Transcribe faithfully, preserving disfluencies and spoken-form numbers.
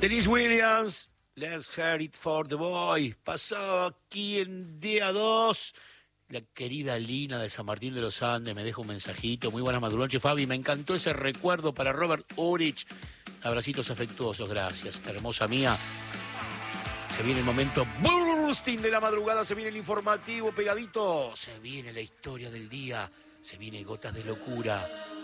Denise Williams, Let's Hear It for the Boy. Pasaba aquí en día dos. La querida Lina de San Martín de los Andes me deja un mensajito. Muy buenas madrugones, Fabi. Me encantó ese recuerdo para Robert Urich. Abracitos afectuosos, gracias. Hermosa mía. Se viene el momento bursting de la madrugada. Se viene el informativo pegadito. Se viene la historia del día. Se viene Gotas de Locura.